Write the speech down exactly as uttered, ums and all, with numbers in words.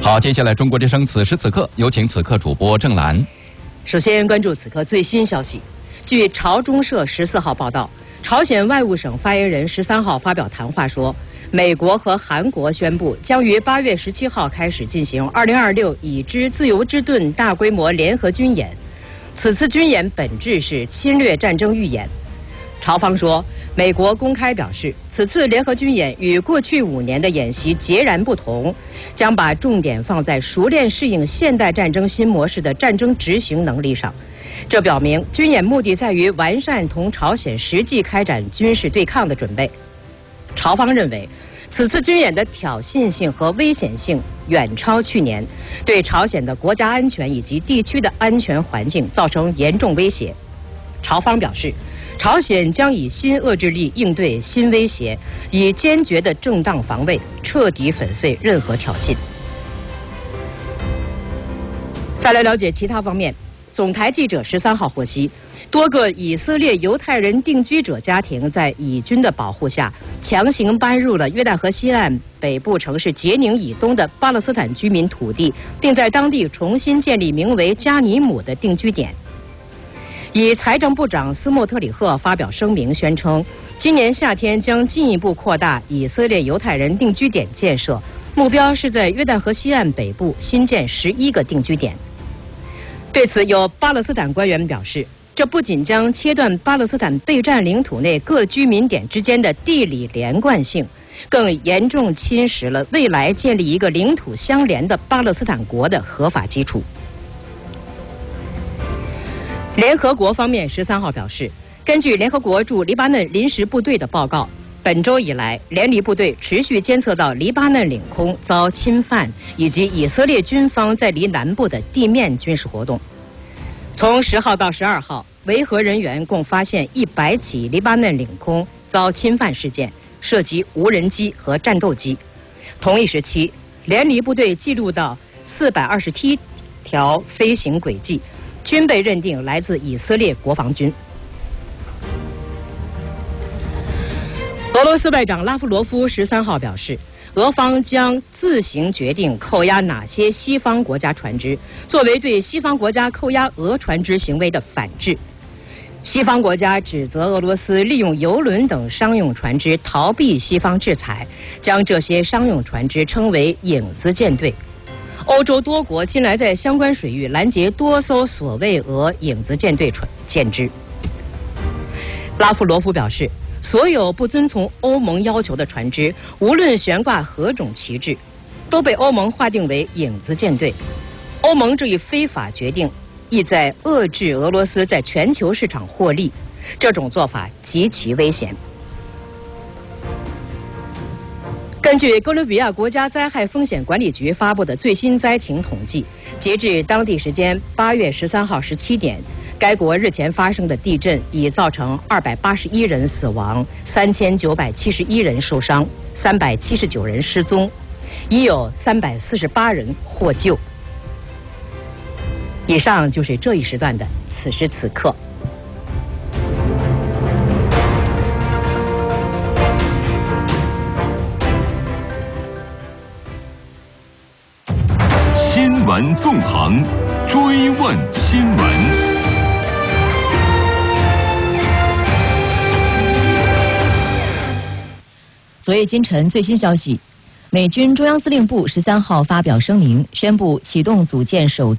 好，接下来中国之声此时此刻，有请此刻主播郑兰。 首先关注此刻最新消息。据朝中社十四号报道，朝鲜外务省发言人十三号发表谈话说，美国和韩国宣布将于八月十七号开始进行二零二六已知自由之盾大规模联合军演。此次军演本质是侵略战争预演。朝方说，美国公开表示，此次联合军演与过去五年的演习截然不同，将把重点放在熟练适应现代战争新模式的战争执行能力上。这表明军演目的在于完善同朝鲜实际开展军事对抗的准备。朝方认为，此次军演的挑衅性和危险性远超去年，对朝鲜的国家安全以及地区的安全环境造成严重威胁。朝方表示，朝鲜将以新遏制力应对新威胁，以坚决的正当防卫彻底粉碎任何挑衅。再来了解其他方面，总台记者十三号获悉，多个以色列犹太人定居者家庭在以军的保护下，强行搬入了约旦河西岸北部城市杰宁以东的巴勒斯坦居民土地，并在当地重新建立名为加尼姆的定居点。以财政部长斯莫特里赫发表声明宣称，今年夏天将进一步扩大以色列犹太人定居点建设，目标是在约旦河西岸北部新建十一个定居点。对此，有巴勒斯坦官员表示，这不仅将切断巴勒斯坦备战领土内各居民点之间的地理连贯性，更严重侵蚀了未来建立一个领土相连的巴勒斯坦国的合法基础。联合国方面十三号表示，根据联合国驻黎巴嫩临时部队的报告，本周以来，联黎部队持续监测到黎巴嫩领空遭侵犯，以及以色列军方在黎南部的地面军事活动。从十号到十二号，维和人员共发现一百起黎巴嫩领空遭侵犯事件，涉及无人机和战斗机。同一时期，联黎部队记录到四百二十七条飞行轨迹，均被认定来自以色列国防军。俄罗斯外长拉夫罗夫十三号表示，俄方将自行决定扣押哪些西方国家船只，作为对西方国家扣押俄船只行为的反制。西方国家指责俄罗斯利用油轮等商用船只逃避西方制裁，将这些商用船只称为影子舰队。欧洲多国近来在相关水域拦截多艘所谓俄影子舰队船舰只。拉夫罗夫表示，所有不遵从欧盟要求的船只，无论悬挂何种旗帜，都被欧盟划定为影子舰队。欧盟这一非法决定意在遏制俄罗斯在全球市场获利，这种做法极其危险。根据哥伦比亚国家灾害风险管理局发布的最新灾情统计，截至当地时间八月十三号十七点，该国日前发生的地震已造成二百八十一人死亡，三千九百七十一人受伤，三百七十九人失踪，已有三百四十八人获救。以上就是这一时段的此时此刻。 新闻纵横，追问新闻。 昨夜今晨最新消息，美军中央司令部十三号发表声明，宣布启动组建首